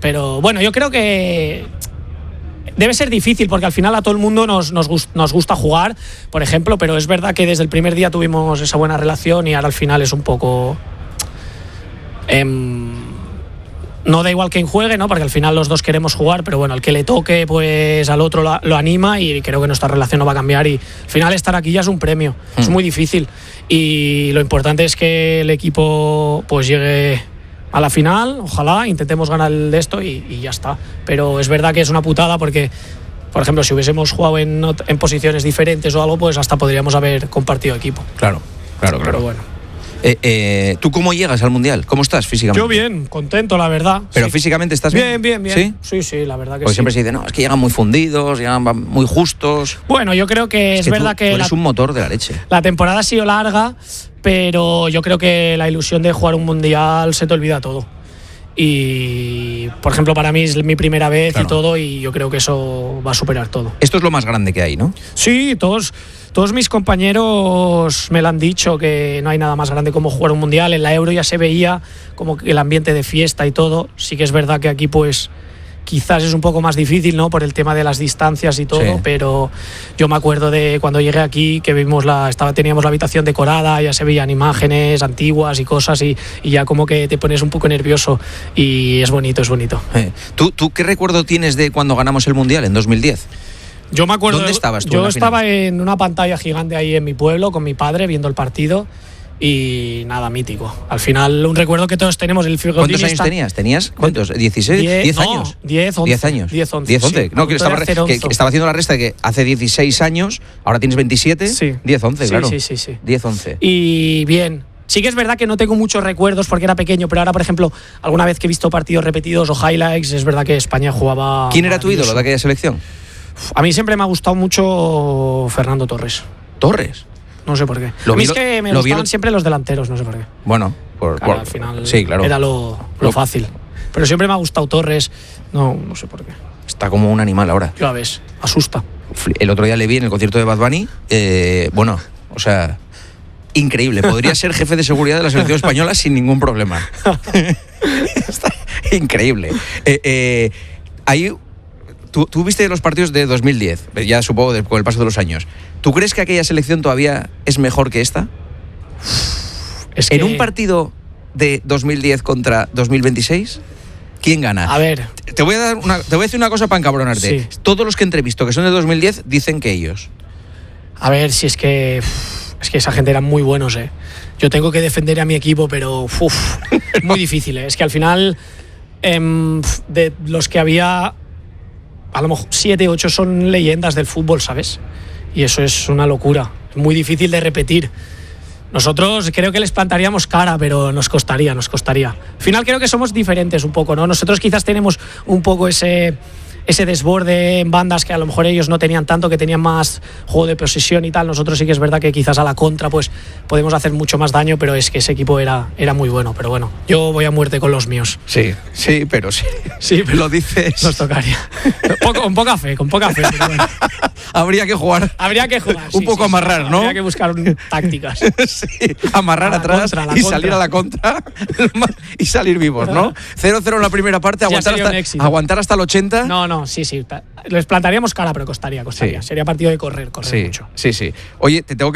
Pero bueno, yo creo que debe ser difícil porque al final a todo el mundo nos gusta jugar, por ejemplo, pero es verdad que desde el primer día tuvimos esa buena relación y ahora al final es un poco... no da igual quién juegue, ¿no? Porque al final los dos queremos jugar, pero bueno, al que le toque, pues al otro lo anima y creo que nuestra relación no va a cambiar y al final estar aquí ya es un premio, es muy difícil y lo importante es que el equipo pues llegue a la final, ojalá, intentemos ganar el de esto y ya está, pero es verdad que es una putada porque, por ejemplo, si hubiésemos jugado en posiciones diferentes o algo, pues hasta podríamos haber compartido equipo. Claro. Pero bueno. ¿Tú cómo llegas al Mundial? ¿Cómo estás físicamente? Yo bien, contento, la verdad. ¿Pero sí. Físicamente estás bien? Bien. Sí, la verdad que Porque sí. siempre se dice, no, es que llegan muy fundidos, llegan muy justos. Bueno, yo creo que es verdad que... Tú eres un motor de la leche. La temporada ha sido larga, pero yo creo que la ilusión de jugar un Mundial se te olvida todo. Y, por ejemplo, para mí es mi primera vez, claro. Y todo, y yo creo que eso va a superar todo. Esto es lo más grande que hay, ¿no? Sí, todos mis compañeros me lo han dicho, que no hay nada más grande como jugar un Mundial. En la Euro ya se veía como el ambiente de fiesta y todo. Sí que es verdad que aquí pues quizás es un poco más difícil, ¿no? Por el tema de las distancias y todo, sí. Pero yo me acuerdo de cuando llegué aquí que teníamos la habitación decorada, ya se veían imágenes antiguas y cosas y ya como que te pones un poco nervioso y es bonito. ¿Tú qué recuerdo tienes de cuando ganamos el Mundial en 2010? Yo me acuerdo. ¿Dónde estabas tú? Yo estaba en una pantalla gigante ahí en mi pueblo con mi padre viendo el partido. Y nada, mítico. Al final, un recuerdo que todos tenemos. ¿Cuántos años tenías? ¿Tenías cuántos? ¿16? ¿10 años? 10, 11. 10 años. 10, 11. 10, 11. Sí. No, que estaba haciendo la resta de que hace 16 años, ahora tienes 27. Sí. 10, 11, claro. Sí. 10, 11. Y bien. Sí que es verdad que no tengo muchos recuerdos porque era pequeño, pero ahora, por ejemplo, alguna vez que he visto partidos repetidos o highlights, es verdad que España jugaba... ¿Quién era tu ídolo de aquella selección? A mí siempre me ha gustado mucho Fernando Torres. ¿Torres? No sé por qué. A mí es que me gustaban siempre los delanteros, no sé por qué. Bueno, al final sí, claro. Era lo fácil. Pero siempre me ha gustado Torres, no sé por qué. Está como un animal ahora. Ya ves, asusta. El otro día le vi en el concierto de Bad Bunny, bueno, o sea, increíble. Podría ser jefe de seguridad de la selección española sin ningún problema. Está increíble. Ahí... ¿Tú viste los partidos de 2010? Ya supongo con el paso de los años. ¿Tú crees que aquella selección todavía es mejor que esta? En un partido de 2010 contra 2026, ¿quién gana? A ver. Te voy a decir una cosa para encabronarte. Sí. Todos los que entrevisto que son de 2010 dicen que ellos. A ver, si es que esa gente eran muy buenos, ¿eh? Yo tengo que defender a mi equipo, pero muy difícil, ¿eh? Es que al final de los que había, a lo mejor 7, 8 son leyendas del fútbol, ¿sabes? Y eso es una locura, es muy difícil de repetir. Nosotros creo que les plantaríamos cara, pero nos costaría. Al final creo que somos diferentes un poco, ¿no? Nosotros quizás tenemos un poco ese desborde en bandas que a lo mejor ellos no tenían tanto, que tenían más juego de posesión y tal. Nosotros sí que es verdad que quizás a la contra pues podemos hacer mucho más daño, pero es que ese equipo era muy bueno. Pero bueno, yo voy a muerte con los míos. Sí, pero lo dices. Nos tocaría. Con poca fe, pero bueno. Habría que jugar. Un poco amarrar, ¿no? Habría que buscar tácticas. Sí, amarrar atrás y salir a la contra y salir vivos, ¿no? 0-0 en la primera parte, aguantar hasta el 80. No, sí. Les plantaríamos cara, pero costaría. Sí. Sería partido de correr sí, mucho. Sí. Oye, te tengo que